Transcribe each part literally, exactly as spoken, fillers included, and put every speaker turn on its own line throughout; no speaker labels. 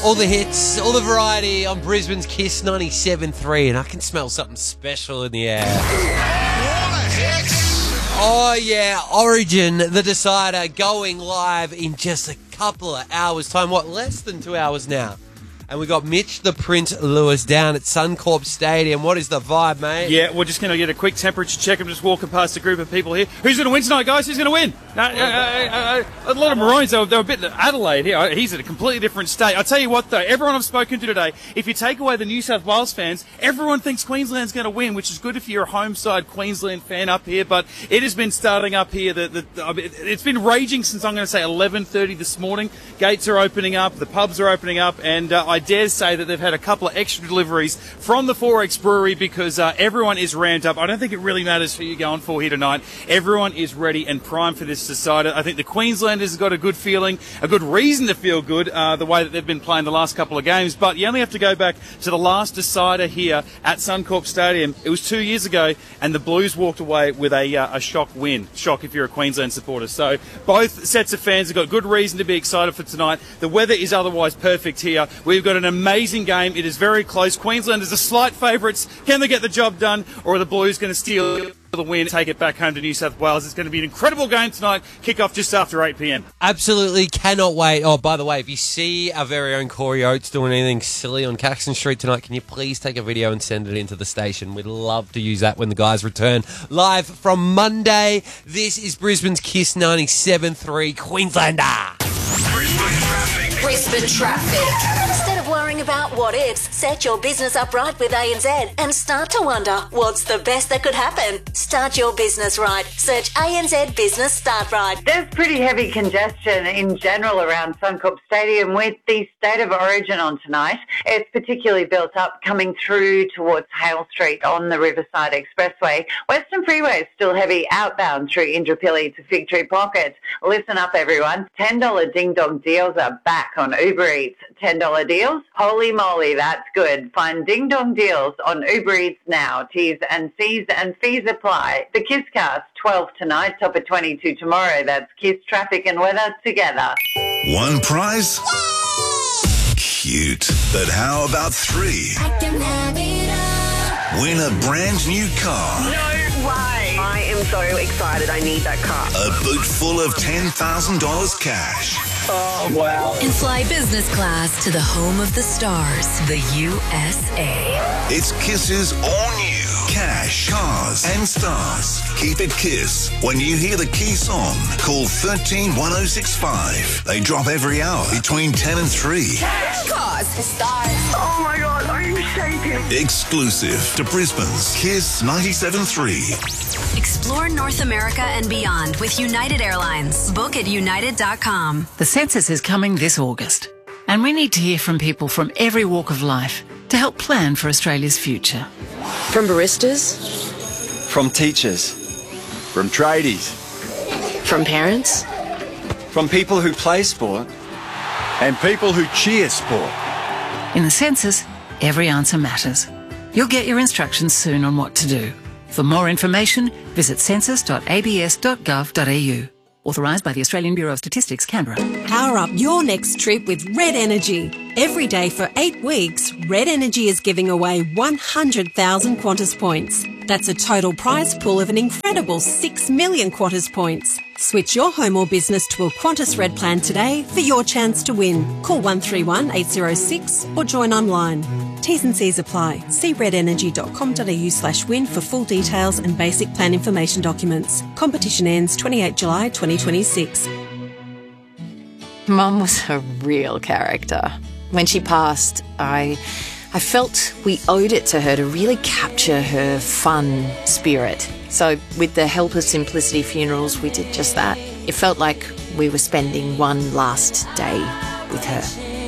All the hits, all the variety on Brisbane's Kiss ninety-seven three, and I can smell something special in the air.
What a hit!
Oh yeah, Origin, the decider, going live in just a couple of hours' time. What, less than two hours now? And we got Mitch the Print Lewis down at Suncorp Stadium. What is the vibe, mate?
Yeah, we're just going to get a quick temperature check. I'm just walking past a group of people here. Who's going to win tonight, guys? Who's going to win? Uh, uh, uh, uh, a lot of Maroons, they were, they were a bit Adelaide here. He's at a completely different state. I'll tell you what, though, everyone I've spoken to today, if you take away the New South Wales fans, everyone thinks Queensland's going to win, which is good if you're a home side Queensland fan up here. But it has been starting up here. The, the, the, it's been raging since, I'm going to say, eleven thirty this morning. Gates are opening up, the pubs are opening up, and uh, I dare say that they've had a couple of extra deliveries from the four X Brewery because uh, everyone is ramped up. I don't think it really matters who you're going for here tonight. Everyone is ready and primed for this decider. I think the Queenslanders have got a good feeling, a good reason to feel good, uh, the way that they've been playing the last couple of games. But you only have to go back to the last decider here at Suncorp Stadium. It was two years ago, and the Blues walked away with a, uh, a shock win. Shock if you're a Queensland supporter. So both sets of fans have got good reason to be excited for tonight. The weather is otherwise perfect here. We've got an amazing game. It is very close. Queensland is a slight favourites. Can they get the job done, or are the Blues going to steal the win, take it back home to New South Wales? It's going to be an incredible game tonight. Kick off just after eight p.m.
Absolutely cannot wait. Oh, by the way, if you see our very own Corey Oates doing anything silly on Caxton Street tonight, can you please take a video and send it into the station? We'd love to use that when the guys return live from Monday. This is Brisbane's Kiss ninety-seven three, Queenslander.
Brisbane traffic.
Brisbane traffic. Instead of worrying about what ifs, set your business up right with A N Z and start to wonder what's the best that could happen. Start your business right. Search A N Z Business Start Right.
There's pretty heavy congestion in general around Suncorp Stadium with the State of Origin on tonight. It's particularly built up coming through towards Hale Street on the Riverside Expressway. Western Freeway is still heavy outbound through Indooroopilly to Fig Tree Pocket. Listen up, everyone. ten dollars Ding Dong deals are back on Uber Eats. ten dollars deals? Holy moly, that's good. Find Ding Dong deals on Uber Eats now. T's and C's and fees apply. The Kiss Cast, twelve tonight, top of twenty-two tomorrow. That's Kiss traffic and weather together.
One prize? Cute. But how about three?
I can have it all.
Win a brand new car.
No way. I am so excited. I need that car.
A boot full of ten thousand dollars cash.
Oh, wow.
And fly business class to the home of the stars, the U S A.
It's Kiss's all new cash, cars and stars. Keep it Kiss. When you hear the key song, call one three one oh six five. They drop every hour between ten and three.
Cars, stars.
Oh, my God. I'm shaking.
Exclusive to Brisbane's Kiss ninety-seven three.
Explore North America and beyond with United Airlines. Book at united dot com.
The census is coming this August, and we need to hear from people from every walk of life to help plan for Australia's future.
From baristas,
from teachers, from tradies,
from parents,
from people who play sport, and people who cheer sport.
In the census, every answer matters. You'll get your instructions soon on what to do. For more information, visit census dot a b s dot gov dot a u. Authorised by the Australian Bureau of Statistics, Canberra.
Power up your next trip with Red Energy. Every day for eight weeks, Red Energy is giving away one hundred thousand Qantas points. That's a total prize pool of an incredible six million Qantas points. Switch your home or business to a Qantas Red plan today for your chance to win. Call one three one eight zero six or join online. T's and C's apply. See red energy dot com dot a u slash win for full details and basic plan information documents. Competition ends twenty-eighth of July twenty twenty-six.
Mum was a real character. When she passed, I, I felt we owed it to her to really capture her fun spirit. So with the help of Simplicity Funerals, we did just that. It felt like we were spending one last day with her.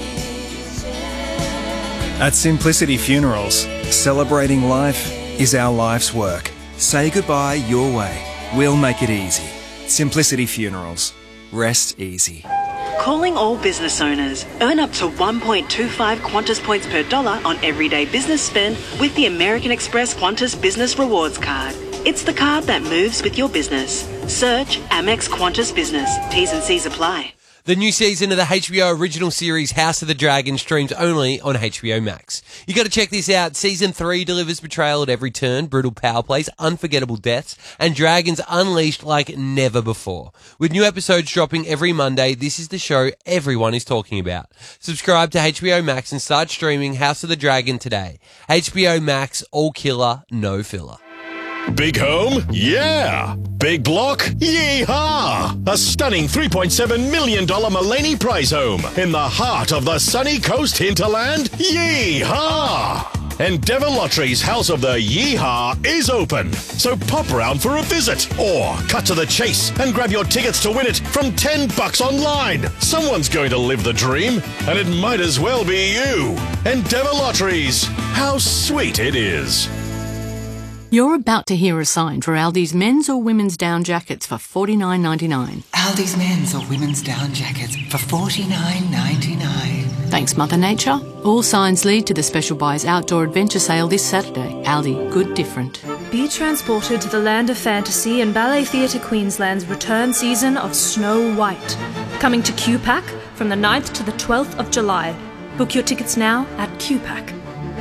At Simplicity Funerals, celebrating life is our life's work. Say goodbye your way. We'll make it easy. Simplicity Funerals. Rest easy.
Calling all business owners. Earn up to one point two five Qantas points per dollar on everyday business spend with the American Express Qantas Business Rewards Card. It's the card that moves with your business. Search Amex Qantas Business. T's and C's apply.
The new season of the H B O original series House of the Dragon streams only on H B O Max. You got to check this out. Season three delivers betrayal at every turn, brutal power plays, unforgettable deaths, and dragons unleashed like never before. With new episodes dropping every Monday, this is the show everyone is talking about. Subscribe to H B O Max and start streaming House of the Dragon today. H B O Max, all killer, no filler.
Big home? Yeah. Big block? Yeehaw! A stunning three point seven million dollars Mullaney Prize home in the heart of the sunny coast hinterland? Yeehaw! Endeavour Lottery's House of the Yeehaw is open, so pop round for a visit or cut to the chase and grab your tickets to win it from ten bucks online. Someone's going to live the dream, and it might as well be you. Endeavour Lotteries. How sweet it is.
You're about to hear a sign for Aldi's men's or women's down jackets for forty-nine ninety-nine.
Aldi's men's or women's down jackets for forty-nine ninety-nine.
Thanks, Mother Nature. All signs lead to the Special Buys Outdoor Adventure Sale this Saturday. Aldi, good different.
Be transported to the land of fantasy in Ballet Theatre Queensland's return season of Snow White. Coming to Q PAC from the ninth to the twelfth of July. Book your tickets now at Q PAC.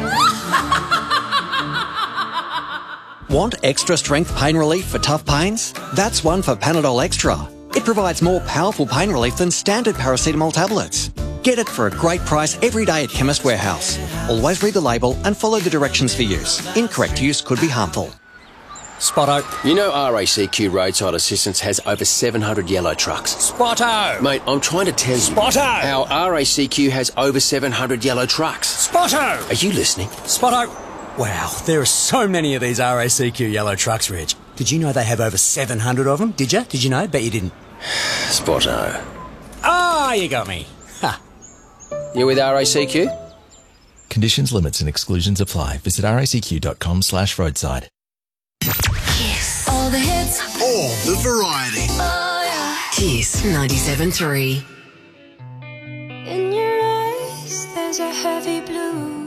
Want extra strength pain relief for tough pains? That's one for Panadol Extra. It provides more powerful pain relief than standard paracetamol tablets. Get it for a great price every day at Chemist Warehouse. Always read the label and follow the directions for use. Incorrect use could be harmful.
Spotto. You know R A C Q Roadside Assistance has over seven hundred yellow trucks.
Spotto.
Mate, I'm trying to tell you.
Spotto.
How R A C Q has over seven hundred yellow trucks.
Spotto.
Are you listening?
Spotto. Wow, there are so many of these R A C Q yellow trucks, Reg. Did you know they have over seven hundred of them? Did you? Did you know? Bet you didn't.
Spotto.
Ah, oh, you got me. Ha.
You with R A C Q?
Conditions, limits and exclusions apply. Visit racq.com slash roadside.
Kiss. All the hits.
All the variety.
Oh, yeah. Kiss ninety-seven point three.
In your eyes, there's a heavy blue.